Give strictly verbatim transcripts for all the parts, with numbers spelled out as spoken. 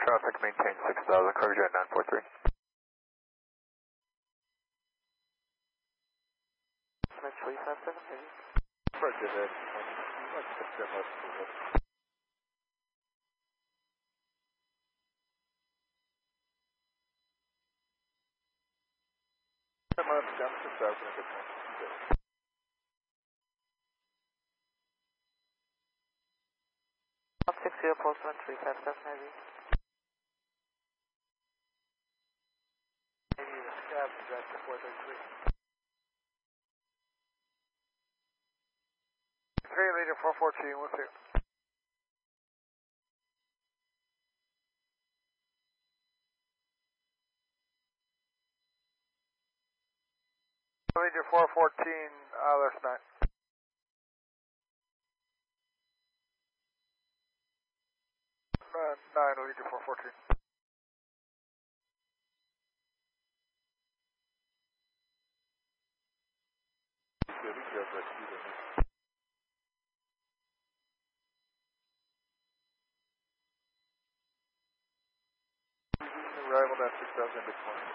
traffic, maintain six thousand, cargo jet nine four three. Match three five seven, heavy. Roger that. Let's put them up to it. Come up, down six thousand, and good morning. six zero, Postman three five seven, heavy. Heavy, the scab, address to four thirty-three. three leader four fourteen, with you. Leader four fourteen, uh, there's nine. Uh, nine, Leader four fourteen. Good, he goes right to you. Arrival at six thousand, good morning.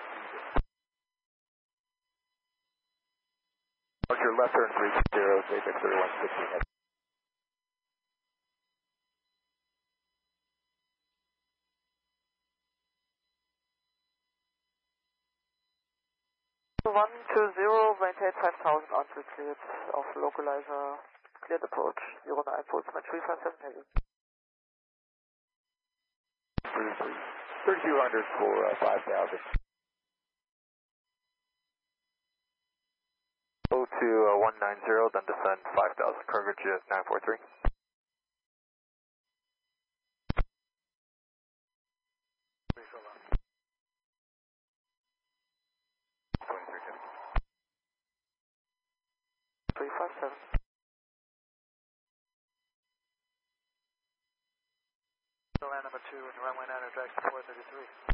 Roger, left turn three zero, Dave thirty-one sixty. one two zero, maintain five thousand, entry cleared, off localizer, cleared approach, zero nine, Postman three five seven, heavy. thirty-two hundred for uh, five thousand. Go to uh, one nine zero, then descend five thousand, cargo jet nine four three. three five seven. Land number two, and runway nine, address four thirty-three.